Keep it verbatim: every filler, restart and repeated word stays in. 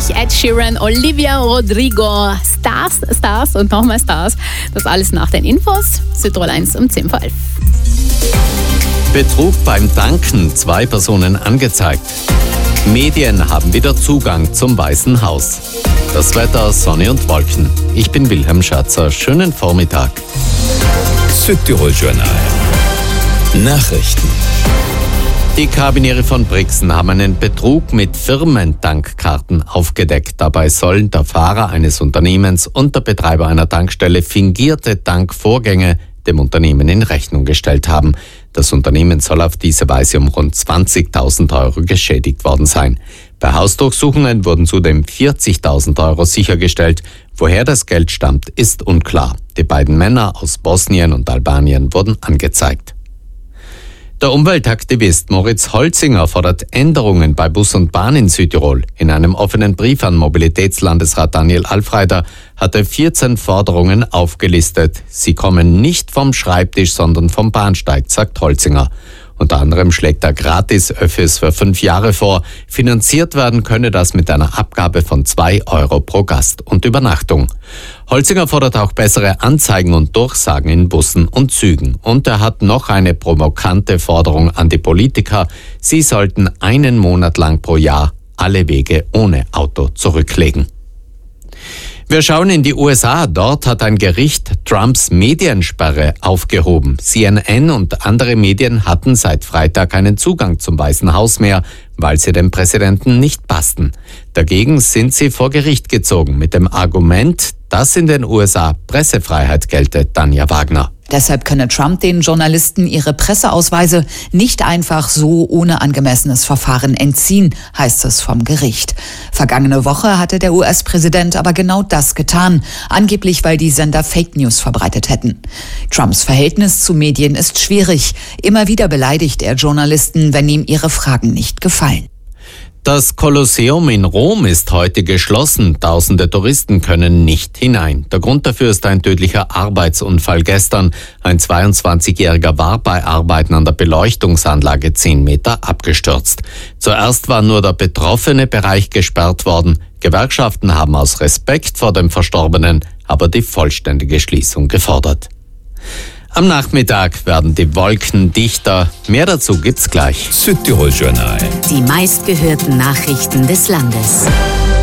Ed Sheeran, Olivia Rodrigo, Stars, Stars und nochmal Stars. Das alles nach den Infos. Südtirol eins um zehn vor elf. Betrug beim Tanken, zwei Personen angezeigt. Medien haben wieder Zugang zum Weißen Haus. Das Wetter, Sonne und Wolken. Ich bin Wilhelm Schatzer. Schönen Vormittag. Südtirol Journal. Nachrichten. Die Karabiniere von Brixen haben einen Betrug mit Firmentankkarten aufgedeckt. Dabei sollen der Fahrer eines Unternehmens und der Betreiber einer Tankstelle fingierte Tankvorgänge dem Unternehmen in Rechnung gestellt haben. Das Unternehmen soll auf diese Weise um rund zwanzigtausend Euro geschädigt worden sein. Bei Hausdurchsuchungen wurden zudem vierzigtausend Euro sichergestellt. Woher das Geld stammt, ist unklar. Die beiden Männer aus Bosnien und Albanien wurden angezeigt. Der Umweltaktivist Moritz Holzinger fordert Änderungen bei Bus und Bahn in Südtirol. In einem offenen Brief an Mobilitätslandesrat Daniel Alfreider hat er vierzehn Forderungen aufgelistet. Sie kommen nicht vom Schreibtisch, sondern vom Bahnsteig, sagt Holzinger. Unter anderem schlägt er Gratis-Öffis für fünf Jahre vor. Finanziert werden könne das mit einer Abgabe von zwei Euro pro Gast und Übernachtung. Holzinger fordert auch bessere Anzeigen und Durchsagen in Bussen und Zügen. Und er hat noch eine provokante Forderung an die Politiker. Sie sollten einen Monat lang pro Jahr alle Wege ohne Auto zurücklegen. Wir schauen in die U S A. Dort hat ein Gericht Trumps Mediensperre aufgehoben. C N N und andere Medien hatten seit Freitag keinen Zugang zum Weißen Haus mehr, weil sie dem Präsidenten nicht passten. Dagegen sind sie vor Gericht gezogen mit dem Argument, dass in den U S A Pressefreiheit gelte. Tanja Wagner. Deshalb könne Trump den Journalisten ihre Presseausweise nicht einfach so ohne angemessenes Verfahren entziehen, heißt es vom Gericht. Vergangene Woche hatte der U S-Präsident aber genau das getan, angeblich weil die Sender Fake News verbreitet hätten. Trumps Verhältnis zu Medien ist schwierig. Immer wieder beleidigt er Journalisten, wenn ihm ihre Fragen nicht gefallen. Das Kolosseum in Rom ist heute geschlossen. Tausende Touristen können nicht hinein. Der Grund dafür ist ein tödlicher Arbeitsunfall gestern. Ein zweiundzwanzigjähriger war bei Arbeiten an der Beleuchtungsanlage zehn Meter abgestürzt. Zuerst war nur der betroffene Bereich gesperrt worden. Gewerkschaften haben aus Respekt vor dem Verstorbenen aber die vollständige Schließung gefordert. Am Nachmittag werden die Wolken dichter. Mehr dazu gibt's gleich. Südtirol Journal. Die meistgehörten Nachrichten des Landes.